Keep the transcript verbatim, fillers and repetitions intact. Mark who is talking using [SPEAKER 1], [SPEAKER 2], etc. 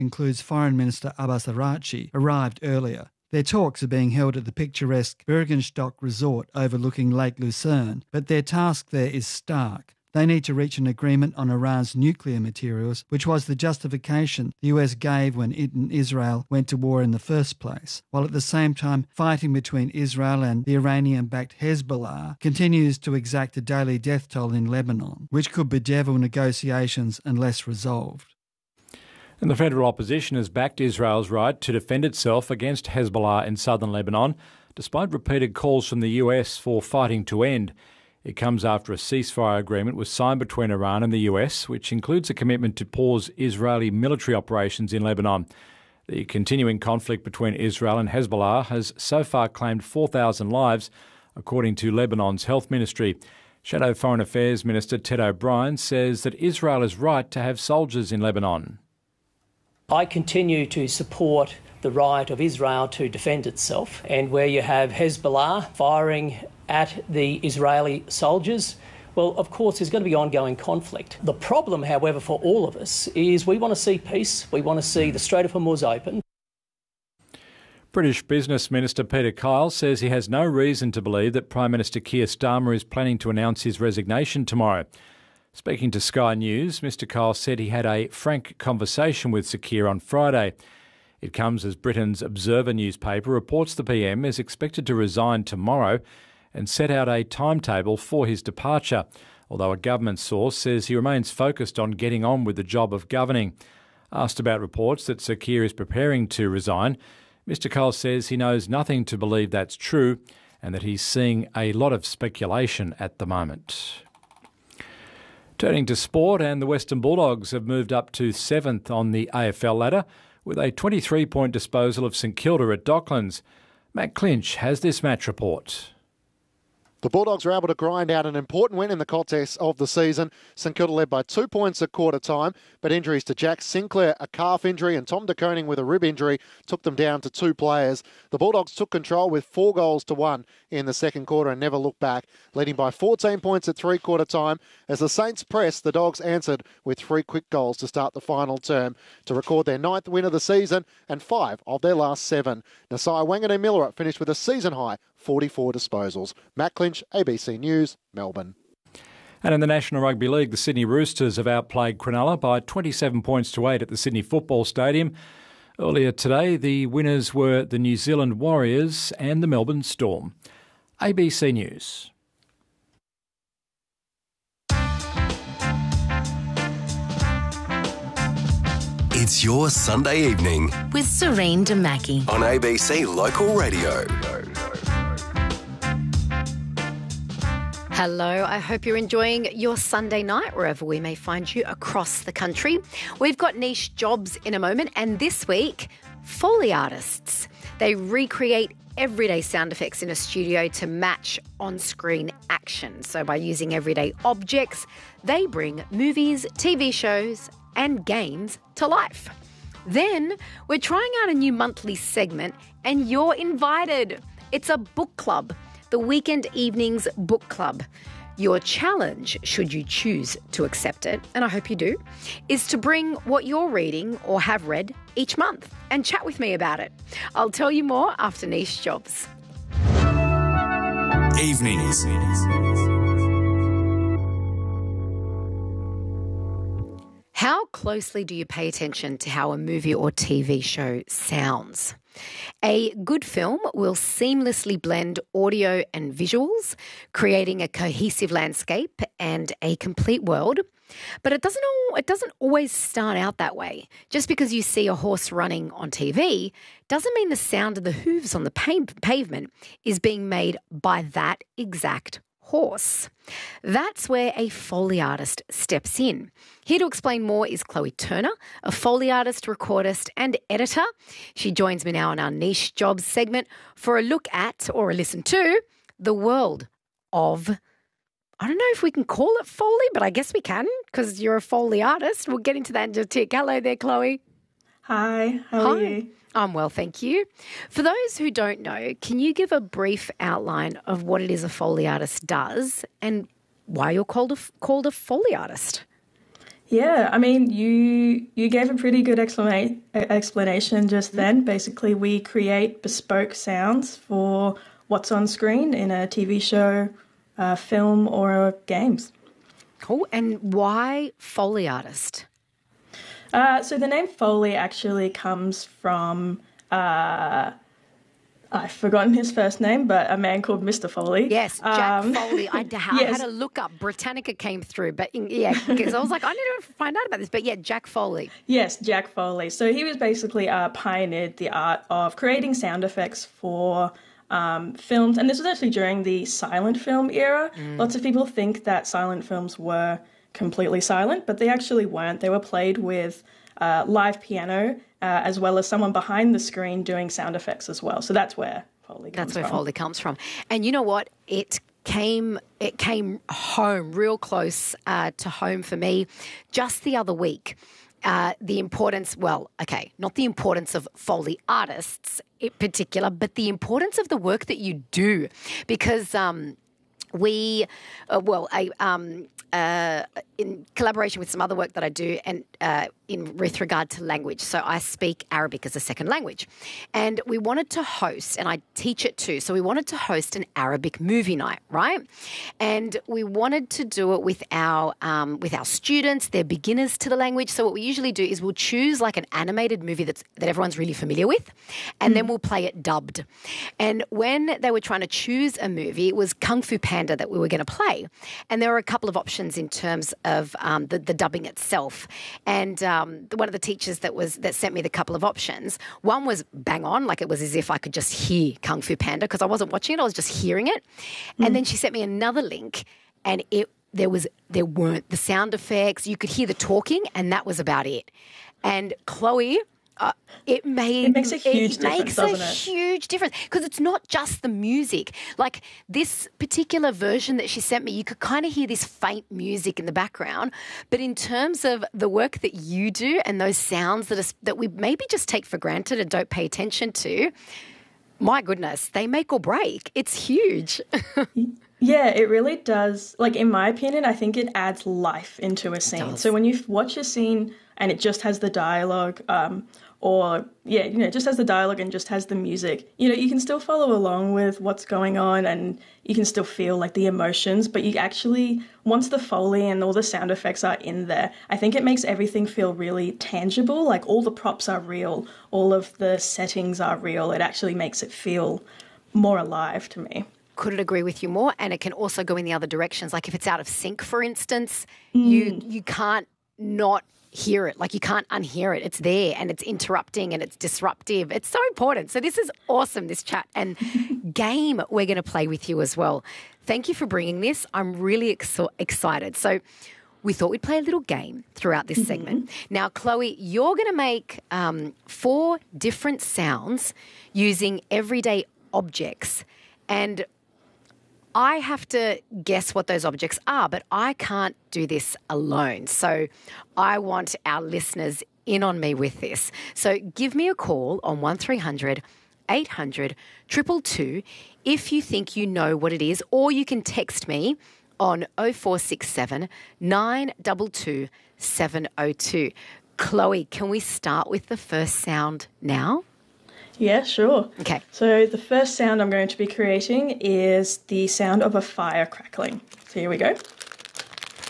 [SPEAKER 1] includes Foreign Minister Abbas Araghchi, arrived earlier. Their talks are being held at the picturesque Bergenstock Resort overlooking Lake Lucerne, but their task there is stark. They need to reach an agreement on Iran's nuclear materials, which was the justification the U S gave when it and Israel went to war in the first place, while at the same time fighting between Israel and the Iranian-backed Hezbollah continues to exact a daily death toll in Lebanon, which could bedevil negotiations unless resolved.
[SPEAKER 2] And the federal opposition has backed Israel's right to defend itself against Hezbollah in southern Lebanon, despite repeated calls from the U S for fighting to end. It comes after a ceasefire agreement was signed between Iran and the U S, which includes a commitment to pause Israeli military operations in Lebanon. The continuing conflict between Israel and Hezbollah has so far claimed four thousand lives, according to Lebanon's health ministry. Shadow Foreign Affairs Minister Ted O'Brien says that Israel is right to have soldiers in Lebanon.
[SPEAKER 3] I continue to support the right of Israel to defend itself, and where you have Hezbollah firing at the Israeli soldiers, well, of course, there's going to be ongoing conflict. The problem, however, for all of us is we want to see peace. We want to see the Strait of Hormuz open.
[SPEAKER 2] British Business Minister Peter Kyle says he has no reason to believe that Prime Minister Keir Starmer is planning to announce his resignation tomorrow. Speaking to Sky News, Mister Kyle said he had a frank conversation with Sir Keir on Friday. It comes as Britain's Observer newspaper reports the P M is expected to resign tomorrow and set out a timetable for his departure, although a government source says he remains focused on getting on with the job of governing. Asked about reports that Sir Keir is preparing to resign, Mister Cole says he knows nothing to believe that's true and that he's seeing a lot of speculation at the moment. Turning to sport, and the Western Bulldogs have moved up to seventh on the A F L ladder with a twenty-three point disposal of St Kilda at Docklands. Matt Clinch has this match report.
[SPEAKER 4] The Bulldogs were able to grind out an important win in the contest of the season. St Kilda led by two points at quarter time, but injuries to Jack Sinclair, a calf injury, and Tom De Koning with a rib injury took them down to two players. The Bulldogs took control with four goals to one in the second quarter and never looked back, leading by fourteen points at three-quarter time. As the Saints pressed, the Dogs answered with three quick goals to start the final term to record their ninth win of the season and five of their last seven. Nasai Wanganeen-Millera finished with a season-high forty-four disposals. Matt Clinch, A B C News, Melbourne.
[SPEAKER 2] And in the National Rugby League, the Sydney Roosters have outplayed Cronulla by twenty-seven points to eight at the Sydney Football Stadium. Earlier today, the winners were the New Zealand Warriors and the Melbourne Storm. A B C News.
[SPEAKER 5] It's your Sunday evening
[SPEAKER 6] with Serene Damaki
[SPEAKER 5] on A B C Local Radio.
[SPEAKER 6] Hello, I hope you're enjoying your Sunday night wherever we may find you across the country. We've got niche jobs in a moment, and this week, Foley artists. They recreate everyday sound effects in a studio to match on-screen action. So by using everyday objects, they bring movies, T V shows and games to life. Then we're trying out a new monthly segment and you're invited. It's a book club, the Weekend Evenings Book Club. Your challenge, should you choose to accept it, and I hope you do, is to bring what you're reading or have read each month and chat with me about it. I'll tell you more after Niche Jobs.
[SPEAKER 5] Evenings.
[SPEAKER 6] How closely do you pay attention to how a movie or T V show sounds? A good film will seamlessly blend audio and visuals, creating a cohesive landscape and a complete world. But it doesn't all, it doesn't always start out that way. Just because you see a horse running on T V doesn't mean the sound of the hooves on the pavement is being made by that exact horse. That's where a Foley artist steps in. Here to explain more is Chloe Turner, a Foley artist, recordist and editor. She joins me now in our Niche Jobs segment for a look at, or a listen to, the world of, I don't know if we can call it Foley, but I guess we can because you're a Foley artist. We'll get into that in just a tick. Hello there, Chloe.
[SPEAKER 7] Hi, how
[SPEAKER 6] Hi.
[SPEAKER 7] are you?
[SPEAKER 6] I'm well, thank you. For those who don't know, can you give a brief outline of what it is a Foley artist does and why you're called a, called a Foley artist?
[SPEAKER 7] Yeah, I mean, you you gave a pretty good explana- explanation just then. Basically, we create bespoke sounds for what's on screen in a T V show, uh, film, or games.
[SPEAKER 6] Cool. And why Foley artist?
[SPEAKER 7] Uh, so the name Foley actually comes from, uh, I've forgotten his first name, but a man called Mister Foley.
[SPEAKER 6] Yes, Jack
[SPEAKER 7] Um,
[SPEAKER 6] Foley. I, d- I
[SPEAKER 7] yes.
[SPEAKER 6] had to look up. Britannica came through, but in, yeah, because I was like, I need to find out about this. But yeah, Jack Foley.
[SPEAKER 7] Yes, Jack Foley. So he was basically uh, pioneered the art of creating sound effects for um, films. And this was actually during the silent film era. Mm. Lots of people think that silent films were completely silent, but they actually weren't. They were played with uh, live piano, uh, as well as someone behind the screen doing sound effects as well. So that's where Foley comes
[SPEAKER 6] That's where
[SPEAKER 7] from.
[SPEAKER 6] Foley comes from. And you know what? It came it came home real close uh, to home for me just the other week. Uh, the importance, well, okay, not the importance of Foley artists in particular, but the importance of the work that you do. Because um, we, uh, well, I, um, uh, in collaboration with some other work that I do, and uh, in with regard to language. So I speak Arabic as a second language, and we wanted to host, and I teach it too. So we wanted to host an Arabic movie night, right? And we wanted to do it with our um, with our students. They're beginners to the language. So what we usually do is we'll choose like an animated movie that's that everyone's really familiar with, and mm. then we'll play it dubbed. And when they were trying to choose a movie, it was Kung Fu Panda that we were going to play, and there were a couple of options in terms of um, the, the dubbing itself. And um, one of the teachers that was that sent me the couple of options, one was bang on, like it was as if I could just hear Kung Fu Panda because I wasn't watching it, I was just hearing it. Mm. And then she sent me another link, and it there was there weren't the sound effects. You could hear the talking, and that was about it. And Chloe, Uh, it made
[SPEAKER 7] it makes a huge
[SPEAKER 6] it
[SPEAKER 7] difference,
[SPEAKER 6] makes
[SPEAKER 7] doesn't
[SPEAKER 6] a
[SPEAKER 7] it?
[SPEAKER 6] huge difference because it's not just the music. Like this particular version that she sent me, you could kind of hear this faint music in the background. But in terms of the work that you do and those sounds that are, that we maybe just take for granted and don't pay attention to, my goodness, they make or break. It's huge.
[SPEAKER 7] Yeah, it really does. Like, in my opinion, I think it adds life into a scene. So when you watch a scene and it just has the dialogue, um, or, yeah, you know, just has the dialogue and just has the music, you know, you can still follow along with what's going on and you can still feel, like, the emotions. But you actually, once the Foley and all the sound effects are in there, I think it makes everything feel really tangible. Like, all the props are real. All of the settings are real. It actually makes it feel more alive to me.
[SPEAKER 6] Couldn't agree with you more. And it can also go in the other directions. Like if it's out of sync, for instance, mm. you you can't not hear it. Like you can't unhear it. It's there and it's interrupting and it's disruptive. It's so important. So this is awesome, this chat and game we're going to play with you as well. Thank you for bringing this. I'm really ex- excited. So we thought we'd play a little game throughout this mm-hmm. segment. Now, Chloe, you're going to make um, four different sounds using everyday objects. And I have to guess what those objects are, but I can't do this alone. So I want our listeners in on me with this. So give me a call on one three hundred eight hundred two two two if you think you know what it is, or you can text me on oh four six seven nine two two seven oh two. Chloe, can we start with the first sound now?
[SPEAKER 7] Yeah, sure.
[SPEAKER 6] Okay.
[SPEAKER 7] So the first sound I'm going to be creating is the sound of a fire crackling. So here we go.